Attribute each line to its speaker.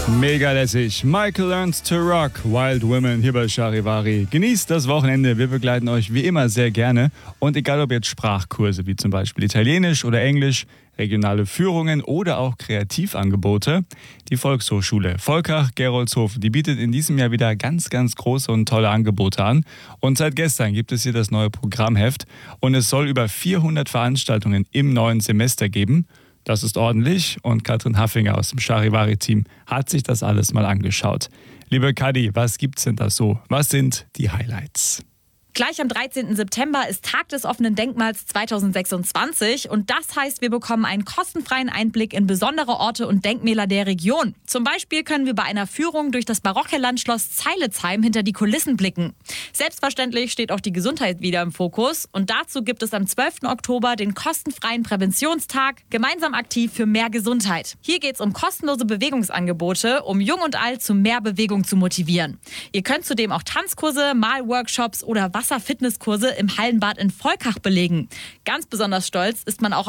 Speaker 1: Mega lässig. Michael Learns to Rock, Wild Women hier bei Charivari. Genießt das Wochenende, wir begleiten euch wie immer sehr gerne. Und egal ob jetzt Sprachkurse wie zum Beispiel Italienisch oder Englisch, regionale Führungen oder auch Kreativangebote, die Volkshochschule Volkach-Gerolzhofen, die bietet in diesem Jahr wieder ganz, ganz große und tolle Angebote an. Und seit gestern gibt es hier das neue Programmheft und es soll über 400 Veranstaltungen im neuen Semester geben. Das ist ordentlich und Katrin Haffinger aus dem Charivari-Team hat sich das alles mal angeschaut. Liebe Kadi, was gibt's denn da so? Was sind die Highlights?
Speaker 2: Gleich am 13. September ist Tag des offenen Denkmals 2026 und das heißt, wir bekommen einen kostenfreien Einblick in besondere Orte und Denkmäler der Region. Zum Beispiel können wir bei einer Führung durch das barocke Landschloss Zeilitzheim hinter die Kulissen blicken. Selbstverständlich steht auch die Gesundheit wieder im Fokus und dazu gibt es am 12. Oktober den kostenfreien Präventionstag Gemeinsam aktiv für mehr Gesundheit. Hier geht es um kostenlose Bewegungsangebote, um Jung und Alt zu mehr Bewegung zu motivieren. Ihr könnt zudem auch Tanzkurse, Malworkshops oder Wasserfitnesskurse im Hallenbad in Volkach belegen. Ganz besonders stolz ist man auch